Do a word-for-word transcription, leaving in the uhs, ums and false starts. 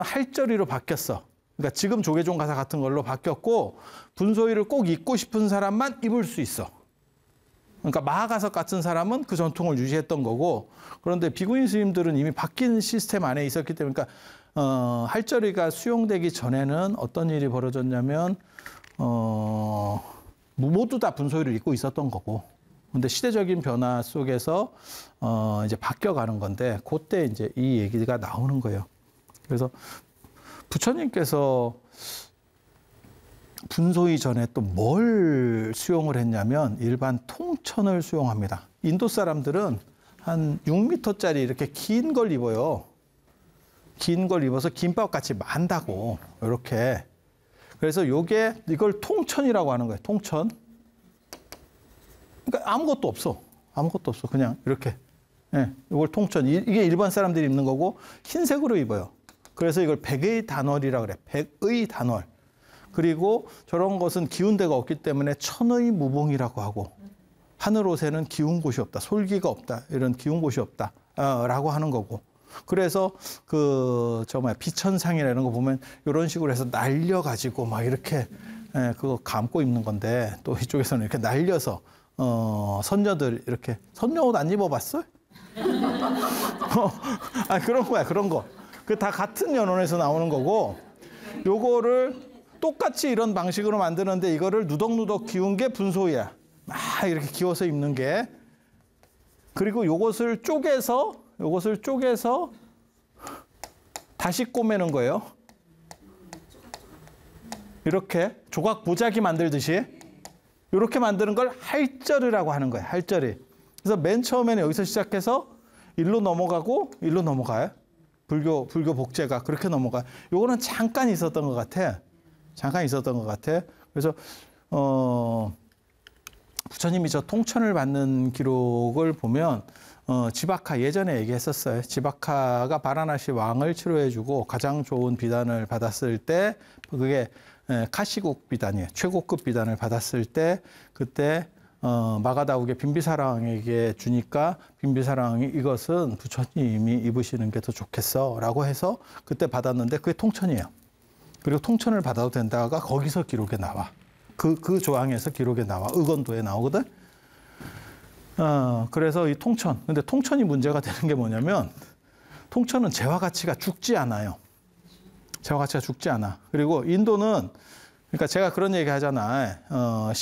할저리로 바뀌었어. 그러니까 지금 조계종 가사 같은 걸로 바뀌었고 분소위를 꼭 입고 싶은 사람만 입을 수 있어. 그러니까 마하가석 같은 사람은 그 전통을 유지했던 거고, 그런데 비구니 스님들은 이미 바뀐 시스템 안에 있었기 때문에, 그러니까 어, 할저리가 수용되기 전에는 어떤 일이 벌어졌냐면 어, 모두 다 분소위를 입고 있었던 거고, 근데 시대적인 변화 속에서 어, 이제 바뀌어가는 건데, 그때 이제 이 얘기가 나오는 거예요. 그래서 부처님께서 분소위 전에 또 뭘 수용을 했냐면 일반 통천을 수용합니다. 인도 사람들은 한 육 미터짜리 이렇게 긴 걸 입어요. 긴 걸 입어서 김밥 같이 만다고, 이렇게. 그래서 요게 이걸 통천이라고 하는 거예요. 통천. 그러니까 아무것도 없어. 아무것도 없어. 그냥 이렇게. 예, 이걸 통천. 이게 일반 사람들이 입는 거고 흰색으로 입어요. 그래서 이걸 백의 단월이라고 그래. 백의 단월. 그리고 저런 것은 기운 데가 없기 때문에 천의 무봉이라고 하고, 하늘 옷에는 기운 곳이 없다, 솔기가 없다, 이런 기운 곳이 없다 어, 라고 하는 거고, 그래서 그 저 뭐야 비천상이나 이런 거 보면 이런 식으로 해서 날려가지고 막 이렇게 예, 그거 감고 입는 건데, 또 이쪽에서는 이렇게 날려서 어, 선녀들 이렇게, 선녀 옷 안 입어봤어? 어, 아 그런 거야, 그런 거. 그 다 같은 연원에서 나오는 거고, 요거를 똑같이 이런 방식으로 만드는데 이거를 누덕누덕 기운 게 분소위야. 막 이렇게 기워서 입는 게. 그리고 요것을 쪼개서, 요것을 쪼개서 다시 꼬매는 거예요. 이렇게 조각 보자기 만들듯이. 이렇게 만드는 걸 할저리라고 하는 거예요. 할저리. 그래서 맨 처음에는 여기서 시작해서 일로 넘어가고 일로 넘어가요. 불교, 불교 복제가 그렇게 넘어가. 요거는 잠깐 있었던 것 같아. 잠깐 있었던 것 같아. 그래서 어, 부처님이 저 통천을 받는 기록을 보면 어, 지바카 예전에 얘기했었어요. 지바카가 바라나시 왕을 치료해주고 가장 좋은 비단을 받았을 때, 그게 카시국 비단이에요. 최고급 비단을 받았을 때, 그때 어, 마가다욱의 빈비사랑에게 주니까 빈비사랑이 이것은 부처님이 입으시는 게 더 좋겠어 라고 해서 그때 받았는데, 그게 통천이에요. 그리고 통천을 받아도 된다가 거기서 기록에 나와. 그, 그 조항에서 기록에 나와. 의건도에 나오거든. 어, 그래서 이 통천. 근데 통천이 문제가 되는 게 뭐냐면, 통천은 재화 가치가 죽지 않아요. 재화 가치가 죽지 않아. 그리고 인도는, 그러니까 제가 그런 얘기 하잖아. 어,